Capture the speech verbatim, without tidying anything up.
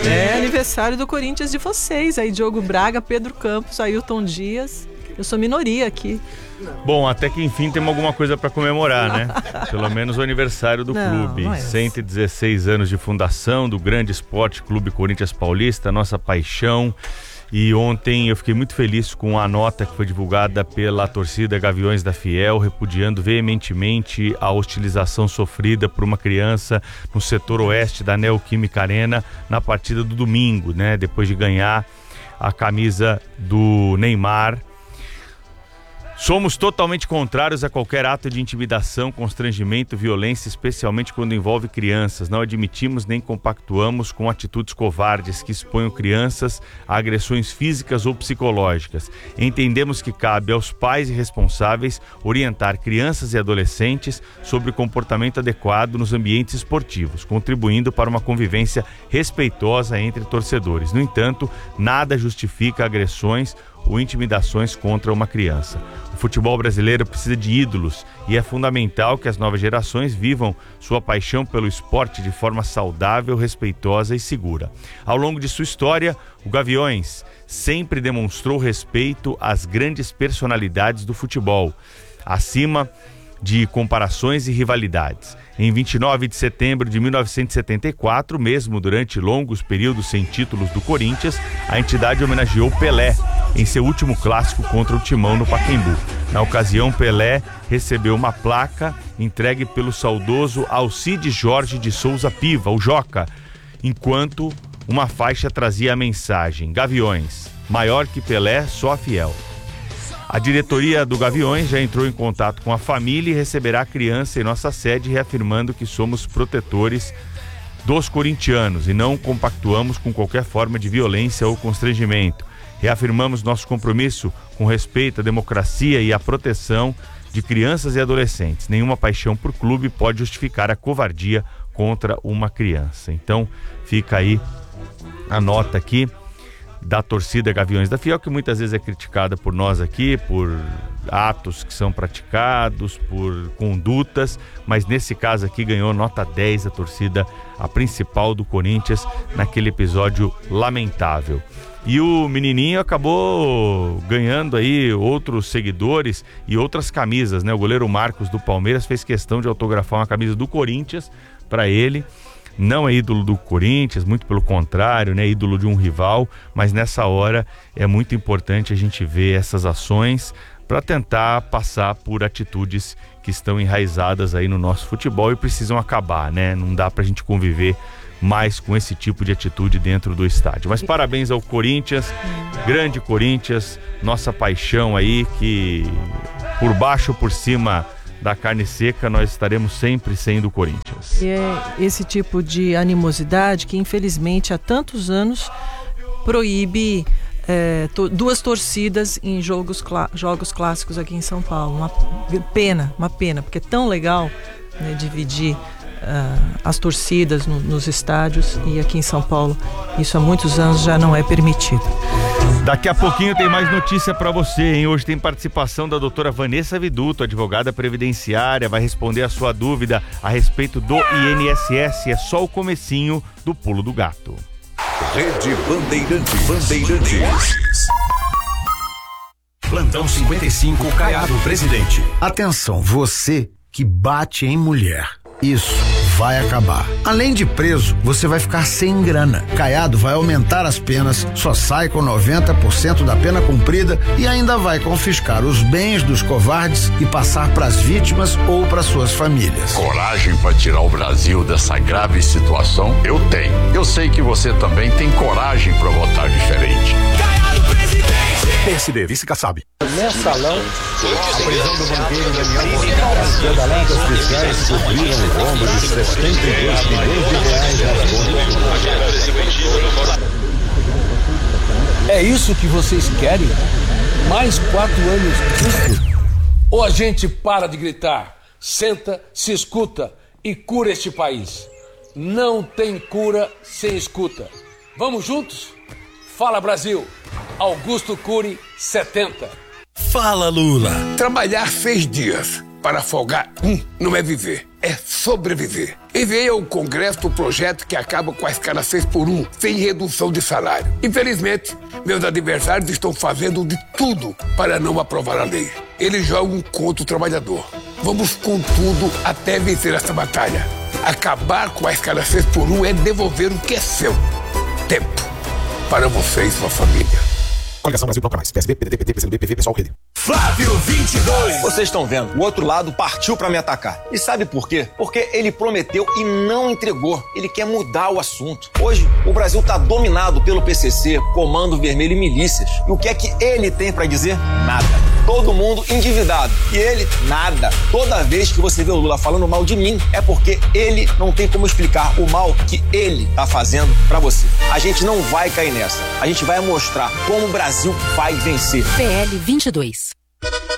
É aniversário do Corinthians de vocês. Aí Diogo Braga, Pedro Campos, Ailton Dias. Eu sou minoria aqui. Bom, até que enfim temos alguma coisa para comemorar, né? Pelo menos o aniversário do não, clube. não é cento e dezesseis anos de fundação do grande esporte Clube Corinthians Paulista, nossa paixão. E ontem eu fiquei muito feliz com a nota que foi divulgada pela torcida Gaviões da Fiel, repudiando veementemente a hostilização sofrida por uma criança no setor oeste da Neoquímica Arena na partida do domingo, né? Depois de ganhar a camisa do Neymar. Somos totalmente contrários a qualquer ato de intimidação, constrangimento, violência, especialmente quando envolve crianças. Não admitimos nem compactuamos com atitudes covardes que exponham crianças a agressões físicas ou psicológicas. Entendemos que cabe aos pais e responsáveis orientar crianças e adolescentes sobre o comportamento adequado nos ambientes esportivos, contribuindo para uma convivência respeitosa entre torcedores. No entanto, nada justifica agressões ou intimidações contra uma criança. O futebol brasileiro precisa de ídolos e é fundamental que as novas gerações vivam sua paixão pelo esporte de forma saudável, respeitosa e segura. Ao longo de sua história, o Gaviões sempre demonstrou respeito às grandes personalidades do futebol, acima de comparações e rivalidades. Em vinte e nove de setembro de mil novecentos e setenta e quatro, mesmo durante longos períodos sem títulos do Corinthians, a entidade homenageou Pelé em seu último clássico contra o Timão no Pacaembu. Na ocasião, Pelé recebeu uma placa entregue pelo saudoso Alcides Jorge de Souza Piva, o Joca, enquanto uma faixa trazia a mensagem: Gaviões, maior que Pelé, só fiel. A diretoria do Gaviões já entrou em contato com a família e receberá a criança em nossa sede, reafirmando que somos protetores dos corintianos e não compactuamos com qualquer forma de violência ou constrangimento. Reafirmamos nosso compromisso com respeito à democracia e à proteção de crianças e adolescentes. Nenhuma paixão por clube pode justificar a covardia contra uma criança. Então, fica aí a nota aqui da torcida Gaviões da Fiel, que muitas vezes é criticada por nós aqui, por atos que são praticados, por condutas, mas nesse caso aqui ganhou nota dez a torcida, a principal do Corinthians, naquele episódio lamentável. E o menininho acabou ganhando aí outros seguidores e outras camisas, né? O goleiro Marcos do Palmeiras fez questão de autografar uma camisa do Corinthians para ele. Não é ídolo do Corinthians, muito pelo contrário, né? Ídolo de um rival, mas nessa hora é muito importante a gente ver essas ações para tentar passar por atitudes que estão enraizadas aí no nosso futebol e precisam acabar, né? Não dá pra gente conviver mais com esse tipo de atitude dentro do estádio. Mas parabéns ao Corinthians, grande Corinthians, nossa paixão aí, que por baixo ou por cima da carne seca, nós estaremos sempre sendo Corinthians. E é esse tipo de animosidade que, infelizmente, há tantos anos proíbe é, to, duas torcidas em jogos, clá, jogos clássicos aqui em São Paulo. Uma pena, uma pena, porque é tão legal, né, dividir uh, as torcidas no, nos estádios, e aqui em São Paulo isso há muitos anos já não é permitido. Daqui a pouquinho tem mais notícia pra você, hein? Hoje tem participação da doutora Vanessa Viduto, advogada previdenciária, vai responder a sua dúvida a respeito do I N S S. É só o comecinho do Pulo do Gato. Rede Bandeirantes. Bandeirantes. Plantão cinquenta e cinco, Caiado Presidente. Atenção, você que bate em mulher. Isso vai acabar. Além de preso, você vai ficar sem grana. Caiado vai aumentar as penas, só sai com noventa por cento da pena cumprida e ainda vai confiscar os bens dos covardes e passar para as vítimas ou para suas famílias. Coragem para tirar o Brasil dessa grave situação? Eu tenho. Eu sei que você também tem coragem para votar diferente. Caiado Presidente. P S D, vice-caçabe. Mensalão, a prisão do banqueiro Daniel Monteiro. As pedaladas fiscais cobriram o rombo de setenta e dois milhões de reais nas contas. É isso que vocês querem? Mais quatro anos disso? Ou a gente para de gritar, senta, se escuta e cura este país? Não tem cura sem escuta. Vamos juntos? Fala, Brasil! Augusto Cury, setenta. Fala, Lula. Trabalhar seis dias para folgar um não é viver. é sobreviver. Enviei ao Congresso o projeto que acaba com a escala seis por um, sem redução de salário. Infelizmente, meus adversários estão fazendo de tudo para não aprovar a lei. Eles jogam contra o trabalhador. Vamos com tudo até vencer essa batalha. Acabar com a escala seis por um é devolver o que é seu. Tempo. Para você e sua família. Coligação Brasil Bloco Mais. P S B, P D T, P T, P C do B, P V, Pessoal, Rede. Flávio vinte e dois. Vocês estão vendo, o outro lado partiu pra me atacar. E sabe por quê? Porque ele prometeu e não entregou. Ele quer mudar o assunto. Hoje, o Brasil tá dominado pelo P C C, Comando Vermelho e milícias. E o que é que ele tem pra dizer? Nada. Todo mundo endividado. E ele, nada. Toda vez que você vê o Lula falando mal de mim, é porque ele não tem como explicar o mal que ele tá fazendo pra você. A gente não vai cair nessa. A gente vai mostrar como o Brasil vai vencer. P L vinte e dois.